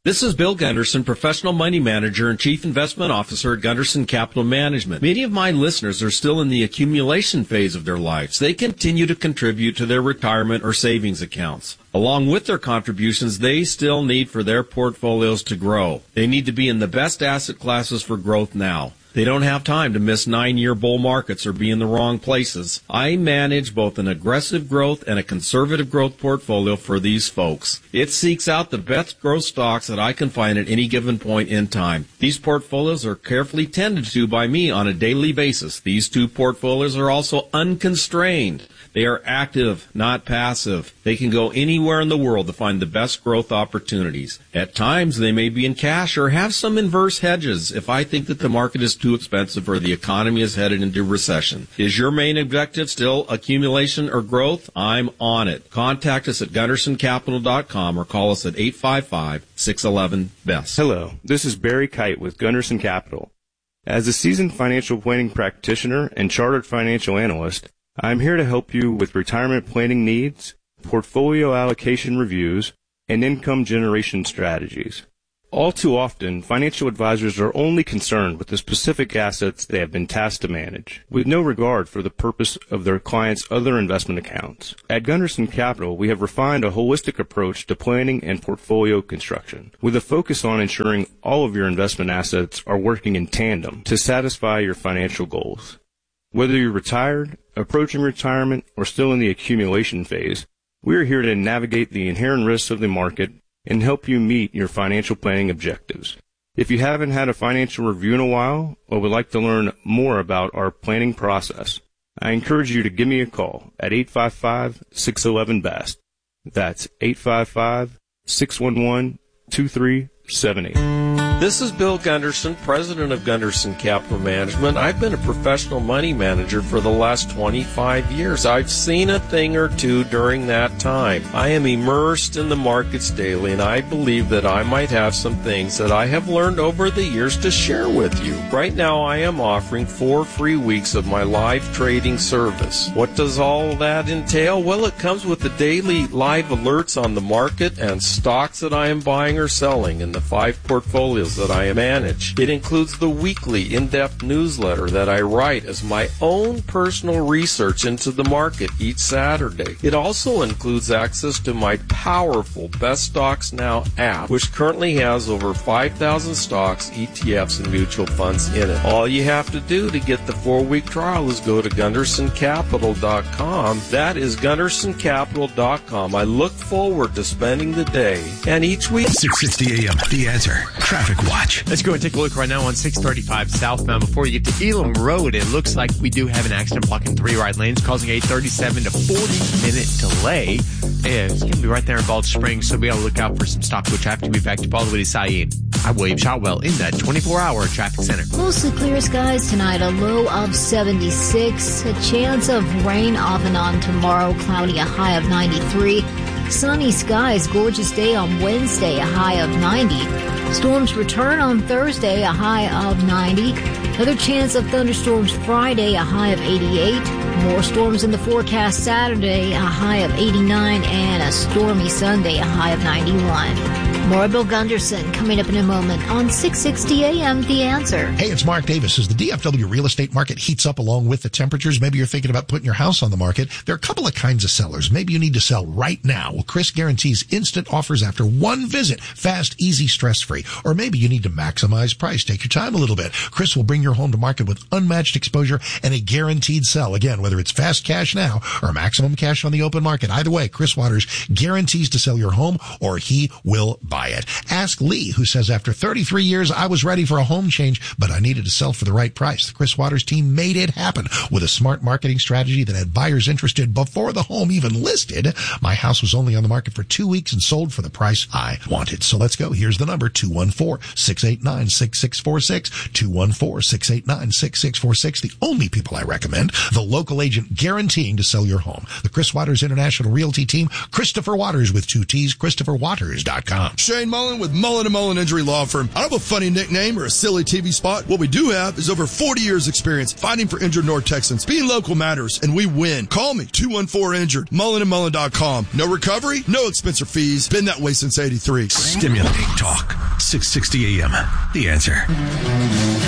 This is Bill Gunderson, professional money manager and chief investment officer at Gunderson Capital Management. Many of my listeners are still in the accumulation phase of their lives. They continue to contribute to their retirement or savings accounts. Along with their contributions, they still need for their portfolios to grow. They need to be in the best asset classes for growth now. They don't have time to miss 9-year bull markets or be in the wrong places. I manage both an aggressive growth and a conservative growth portfolio for these folks. It seeks out the best growth stocks that I can find at any given point in time. These portfolios are carefully tended to by me on a daily basis. These two portfolios are also unconstrained. They are active, not passive. They can go anywhere in the world to find the best growth opportunities. At times, they may be in cash or have some inverse hedges if I think that the market is too expensive or the economy is headed into recession. Is your main objective still accumulation or growth? I'm on it. Contact us at GundersonCapital.com or call us at 855-611-BEST. Hello, this is Barry Kite with Gunderson Capital. As a seasoned financial planning practitioner and chartered financial analyst, I'm here to help you with retirement planning needs, portfolio allocation reviews, and income generation strategies. All too often, financial advisors are only concerned with the specific assets they have been tasked to manage, with no regard for the purpose of their clients' other investment accounts. At Gunderson Capital, we have refined a holistic approach to planning and portfolio construction, with a focus on ensuring all of your investment assets are working in tandem to satisfy your financial goals. Whether you're retired, approaching retirement, or still in the accumulation phase, we are here to navigate the inherent risks of the market and help you meet your financial planning objectives. If you haven't had a financial review in a while or would like to learn more about our planning process, I encourage you to give me a call at 855-611-BEST. That's 855-611-2378. This is Bill Gunderson, president of Gunderson Capital Management. I've been a professional money manager for the last 25 years. I've seen a thing or two during that time. I am immersed in the markets daily, and I believe that I might have some things that I have learned over the years to share with you. Right now, I am offering 4 free weeks of my live trading service. What does all that entail? Well, it comes with the daily live alerts on the market and stocks that I am buying or selling in the 5 portfolios that I manage. It includes the weekly in-depth newsletter that I write as my own personal research into the market each Saturday. It also includes access to my powerful Best Stocks Now app, which currently has over 5,000 stocks, ETFs, and mutual funds in it. All you have to do to get the 4-week trial is go to GundersonCapital.com. That is GundersonCapital.com. I look forward to spending the day and each week. 660 AM, The Answer. Traffic Watch. Let's go and take a look right now on 635 southbound. Before you get to Elam Road, it looks like we do have an accident blocking 3 right lanes, causing a 37 to 40-minute delay. And it's going to be right there in Bald Springs, so we got to look out for some stop-go traffic to be backed up all the way to Syene. I'm William Shotwell in that 24-hour traffic center. Mostly clear skies tonight, a low of 76. A chance of rain off and on tomorrow, cloudy, a high of 93. Sunny skies, gorgeous day on Wednesday, a high of 90. Storms return on Thursday, a high of 90. Another chance of thunderstorms Friday, a high of 88. More storms in the forecast Saturday, a high of 89. And a stormy Sunday, a high of 91. More Bill Gunderson coming up in a moment on 660 AM, The Answer. Hey, it's Mark Davis. As the DFW real estate market heats up along with the temperatures, maybe you're thinking about putting your house on the market. There are a couple of kinds of sellers. Maybe you need to sell right now. Well, Chris guarantees instant offers after one visit. Fast, easy, stress-free. Or maybe you need to maximize price. Take your time a little bit. Chris will bring your home to market with unmatched exposure and a guaranteed sell. Again, whether it's fast cash now or maximum cash on the open market. Either way, Chris Waters guarantees to sell your home or he will buy it. Ask Lee, who says, after 33 years, I was ready for a home change, but I needed to sell for the right price. The Chris Waters team made it happen with a smart marketing strategy that had buyers interested before the home even listed. My house was only on the market for 2 weeks and sold for the price I wanted. So let's go. Here's the number, 214-689-6646, 214-689-6646. The only people I recommend, the local agent guaranteeing to sell your home. The Chris Waters International Realty Team, Christopher Waters with 2 T's, ChristopherWaters.com. Shane Mullen with Mullen & Mullen Injury Law Firm. I don't have a funny nickname or a silly TV spot. What we do have is over 40 years experience fighting for injured North Texans. Being local matters, and we win. Call me, 214-INJURED, mullenandmullen.com. No recovery, no expense or fees. Been that way since 83. Stimulating talk. 660 AM. The Answer.